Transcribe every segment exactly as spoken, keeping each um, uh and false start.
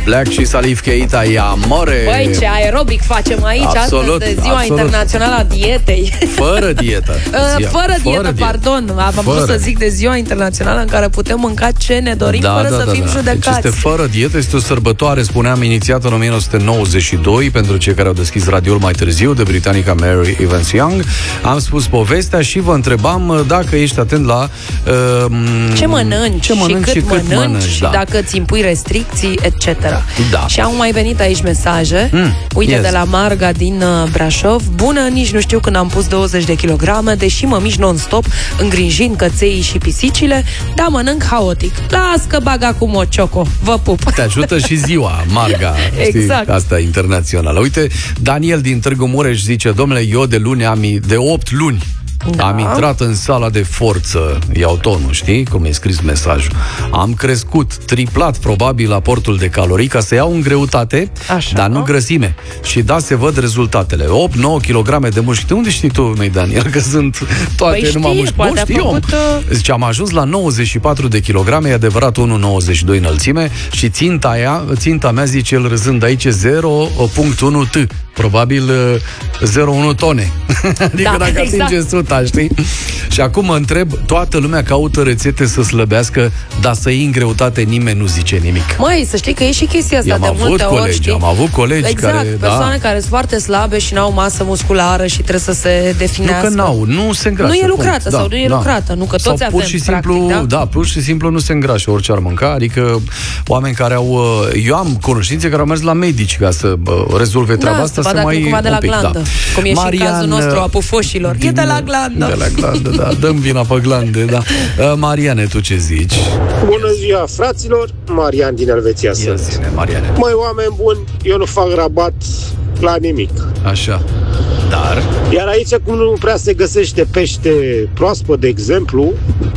Black și Salif Keita, e Amore. Băi, ce aerobic facem aici. Absolut, astăzi de Ziua absolut. Internațională a Dietei. Fără dietă. Fără, fără dietă, dietă, pardon. Am vrut să zic de Ziua Internațională în care putem mânca ce ne dorim, da, fără da, să da, fim da. judecați. Deci este fără dietă, este o sărbătoare, spuneam, inițiată în o mie nouă sute nouăzeci și doi, pentru cei care au deschis radioul mai târziu, de britanica Mary Evans Young. Am spus povestea și vă întrebam dacă ești atent la uh, ce mănânci, ce mănânci și cât, și cât mănânci, mănânci, și da. dacă ți impui restricții, et cetera. Da. Și au mai venit aici mesaje. Mm, Uite, yes. de la Marga din uh, Brașov. Bună, nici nu știu când am pus douăzeci de kilograme, deși mă mișc non-stop, îngrijind căței și pisicile, dar mănânc haotic. Las că bag acum o cioco. Vă pup. Te ajută și ziua, Marga. Exact. Știi? Asta e internațională. Uite, Daniel din Târgu Mureș zice: domnule, eu de luni am, de opt luni Da. am intrat în sala de forță, iau tonul, știi cum e scris mesajul. Am crescut, triplat probabil aportul de calorii ca să iau în greutate, așa, dar nu grăsime. Și da, se văd rezultatele. opt nouă kilograme de mușchi. De unde știi tu, măi, Daniel, că sunt toate păi numai mușchi? Poate a făcut... Zice, am ajuns la nouăzeci și patru de kilograme, e adevărat, unu virgulă nouăzeci și doi înălțime și ținta, aia, ținta mea, zice el râzând aici, zero virgulă unu T. Probabil zero virgulă unu tone. Adică da, dacă exact. atinge suta, știi? Și acum mă întreb, toată lumea caută rețete să slăbească, dar să iei în greutate nimeni nu zice nimic. Măi, să știi că e și chestia asta. Am de avut multe colegi, ori, știi? am avut colegi exact, care... persoane da. care sunt foarte slabe și n-au masă musculară și trebuie să se definească. Nu că n-au, nu se îngrașă. Nu e lucrată punct. sau da, nu e da. lucrată, nu că toți sau avem, pur și practic, simplu, da? Da, pur și simplu nu se îngrașă orice ar mânca, adică oameni care au... Eu am cunoștințe care au mers la medici ca să rezolve treaba da, asta, să, să mai cumva de la un pic, glandă, da. cum e Marian, și în cazul nostru a pufoșilor. Din, e de la glandă. De la glandă, da. Dăm vina pe glande, da. Mariane, tu ce zici? Bună ziua, fraților! Marian din Elveția sunt. Zine, Mariane. Măi, oameni buni, eu nu fac rabat la nimic. Așa. Dar? Iar aici, cum nu prea se găsește pește proaspăt, de exemplu,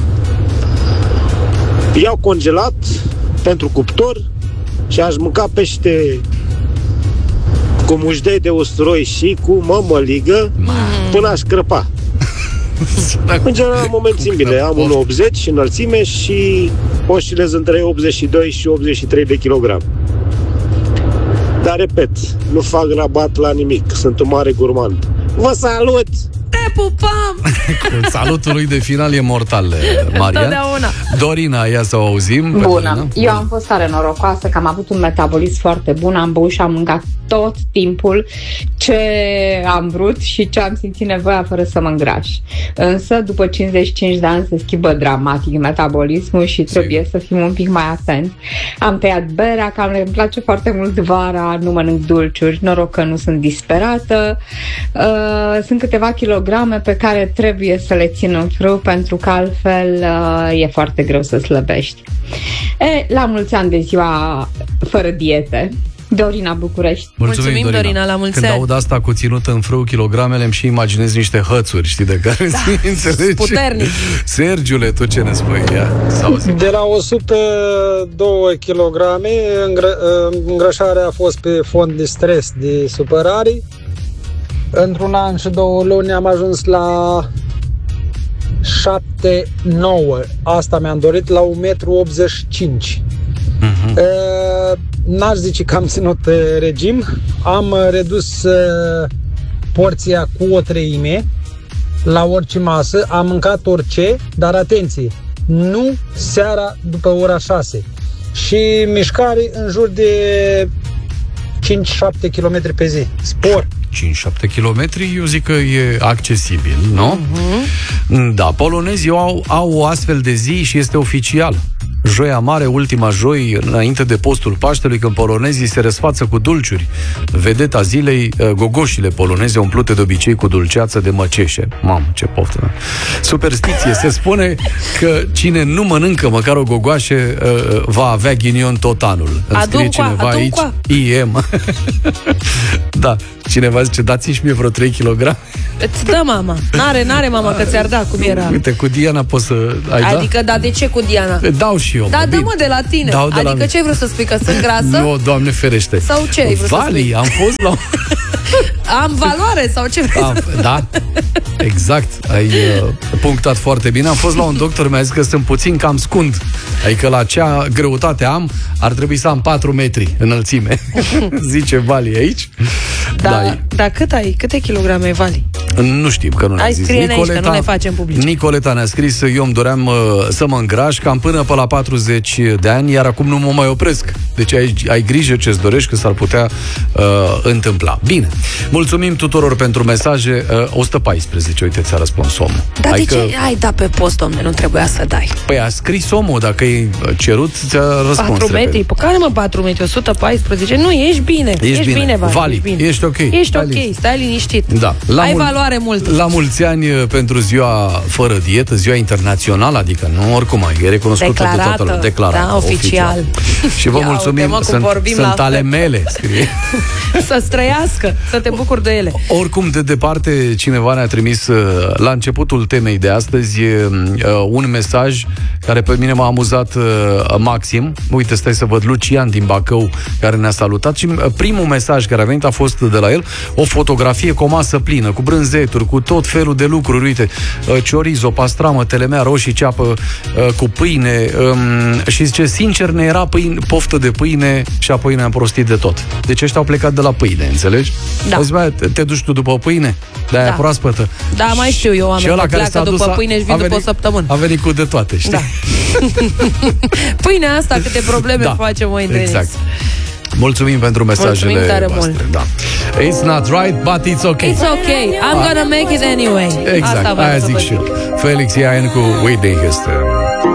iau congelat pentru cuptor și aș mânca pește cu mușdei de usturoi și cu mămăligă mm. până aș crăpa. În general, în moment țin bine. Am unu virgulă optzeci înălțime și oscilez între optzeci și doi și optzeci și trei de kilograme. Dar, repet, nu fac rabat la nimic. Sunt un mare gurmand. Vă salut! Te pupăm! Salutul lui de final e mortal, Marian. Totdeauna. Dorina, ia să o auzim. Bună! Dorina. Eu am fost tare norocoasă că am avut un metabolism foarte bun, am băut și am mâncat tot timpul ce am vrut și ce am simțit nevoia fără să mă îngraș. Însă, după cincizeci și cinci de ani se schimbă dramatic metabolismul și trebuie Sim. să fim un pic mai atenți. Am tăiat berea, că îmi place foarte mult vara, nu mănânc dulciuri, noroc că nu sunt disperată. Uh, sunt câteva kilograme pe care trebuie să le țin în frâu, pentru că altfel uh, e foarte greu să slăbești. E, la mulți ani de ziua fără diete. Dorina, București. Mulțumim, Mulțumim, Dorina. Dorina, la mulți Când ani. aud asta cu ținut în frâu kilogramele, îmi și imaginez niște hățuri, știi, de care da, ți înțelegi. Puternic. Sergiule, tu ce ne spui? Ia, de la o sută doi kilograme, îngră, îngrășarea a fost pe fond de stres, de supărare. Într-un an și două luni am ajuns la șapte nouă. Asta mi-am dorit, la un metru optzeci și cinci. Uh-huh. Uh, n-aș zice că am ținut uh, regim. Am uh, redus uh, porția cu o treime la orice masă. Am mâncat orice, dar atenție, nu seara după ora șase. Și mișcare în jur de cinci șapte kilometri pe zi. Spor. cinci șapte kilometri, eu zic că e accesibil, nu? Uh-huh. Da, polonezii au, au o astfel de zi și este oficial. Joia Mare, ultima joi, înainte de postul Paștelui, când polonezii se răsfață cu dulciuri. Vedeta zilei, gogoșile poloneze umplute de obicei cu dulceață de măceșe. Mamă, ce poftă! Superstiție. Se spune că cine nu mănâncă măcar o gogoașe va avea ghinion tot anul. Îmi scrie cineva aici I M. Da, cineva zice, dați-mi și mie vreo trei kilograme. Îți dă mama. N-are, n-are mama, că ți-ar da, cum era. Uite, cu Diana poți să ai Adică, da, de ce cu Diana? Dau și eu. Da, dă-mă de la tine. Dau de adică la ce ai vrut să spui, că sunt grasă? Nu, Doamne ferește. Sau ce ai vrut Vali, să spui? am fost la Am valoare sau ce vrei? Am, da, exact. Ai uh, punctat foarte bine. Am fost la un doctor, mi-a zis că sunt puțin cam scund. Adică la cea greutate am, ar trebui să am patru metri înălțime. Zice Vali aici. Da, da, da, cât ai? Câte kilograme ai, Vali? Nu știm, că nu ne-a Ai zis. scrie aici, că nu ne facem publici. Nicoleta ne-a scris, eu îmi doream uh, să mă îngraș cam până pe la patruzeci de ani, iar acum nu mă mai opresc. Deci ai, ai grijă ce-ți dorești, că s-ar putea uh, întâmpla. Bine, mulțumim tuturor pentru mesaje. uh, o sută paisprezece, uite, ți-a răspuns omul. Dar Adică, de ce ai dat pe post, domne? Nu trebuia să dai. Păi a scris omul, dacă ai cerut, ți-a răspuns. patru repede. metri? Pe care mă patru metri? o sută paisprezece? Nu, ești bine. Ești, ești bine, bine, Vali. Vali, ești, bine. ești ok. Ești Stai ok, liniștit. stai liniștit. Da. La ai mul- valoare mult. La mulți ani pentru ziua fără dietă, ziua internațională, adică nu oricum, e recunoscută de toată lumea. Declarată, Declarată, da, oficial. Și vă Ia mulțumim, uite, mă, cum sunt, vorbim la sunt ale fel. mele, scrie. Să-ți trăiască, să te bucuri de ele. Oricum, de departe, cineva ne-a trimis uh, la începutul temei de astăzi uh, un mesaj care pe mine m-a amuzat uh, maxim. Uite, stai să văd, Lucian din Bacău, care ne-a salutat și uh, primul mesaj care a venit a fost de la el o fotografie cu o masă plină, cu brânzeturi, cu tot felul de lucruri, uite, uh, chorizo, pastramă, telemea, roșii, ceapă, uh, cu pâine, um, și zice, sincer, ne era pâine, poftă de pâine și apoi ne-am prostit de tot. Deci ăștia au plecat de la pâine, înțelegi? Da. Auzi, bă, te, te duci tu după pâine? De aia Da. proaspătă. Da, mai știu eu, oameni ăla că care s-a pleacă dus după a- pâine și a vin după venit- o săptămână. A venit cu de toate, știi? Da. Pâinea asta, câte probleme Da. face, măi, Denis. Exact. Mulțumim pentru mesajele Mulțumim tare voastre. mult. Da. It's not right, but it's okay. It's okay, I'm gonna make it anyway. Exact, Asta vreau aia să zic vă și eu. Felix Iain cu Whitney Houston.